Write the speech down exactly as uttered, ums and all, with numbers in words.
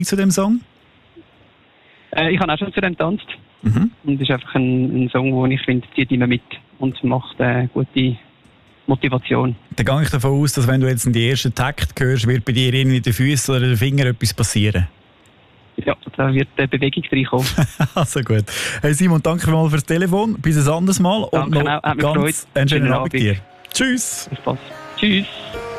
zu dem Song? Äh, ich habe auch schon zu dem getanzt. Mhm. Und es ist einfach ein, ein Song, den ich finde, zieht immer mit und macht eine gute Motivation. Dann gehe ich davon aus, dass wenn du jetzt in die ersten Takt hörst, wird bei dir irgendwie den Füßen oder den Finger etwas passieren. Ja, da wird eine Bewegung reinkommen. Also gut. Hey Simon, danke mal fürs Telefon. Bis ein anderes Mal. Danke und noch auch. Hat mich ganz gefreut. einen schönen Schönen Abend Abend. dir. Tschüss. Bis bald. Tschüss.